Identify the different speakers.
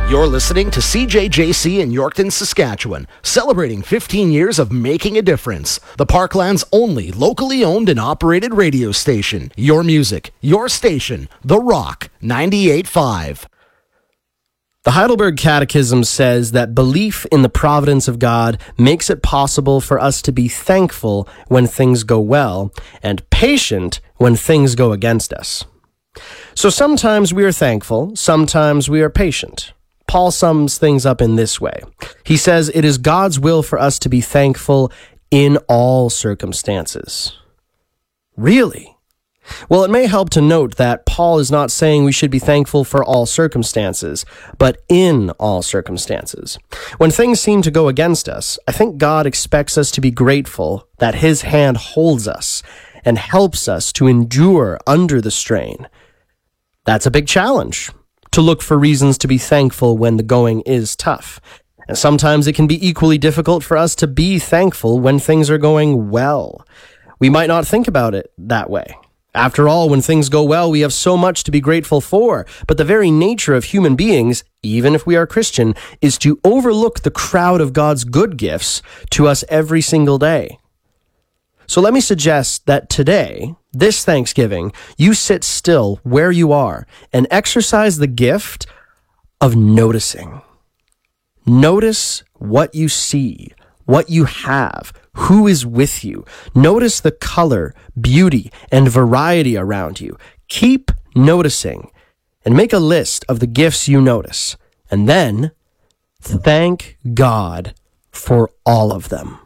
Speaker 1: You're listening to CJJC in Yorkton, Saskatchewan, celebrating 15 years of making a difference. The Parkland's only locally owned and operated radio station. Your music, your station, The Rock 98.5.
Speaker 2: The Heidelberg Catechism says that belief in the providence of God makes it possible for us to be thankful when things go well and patient when things go against us. So sometimes we are thankful, sometimes we are patient. Paul sums things up in this way. He says, it is God's will for us to be thankful in all circumstances. Really? Well, it may help to note that Paul is not saying we should be thankful for all circumstances, but in all circumstances. When things seem to go against us, I think God expects us to be grateful that His hand holds us and helps us to endure under the strain. That's a big challenge, to look for reasons to be thankful when the going is tough. And sometimes it can be equally difficult for us to be thankful when things are going well. We might not think about it that way. After all, when things go well, we have so much to be grateful for. But the very nature of human beings, even if we are Christian, is to overlook the crowd of God's good gifts to us every single day. So let me suggest that today, this Thanksgiving, you sit still where you are and exercise the gift of noticing. Notice what you see, what you have, who is with you. Notice the color, beauty, and variety around you. Keep noticing and make a list of the gifts you notice. And then thank God for all of them.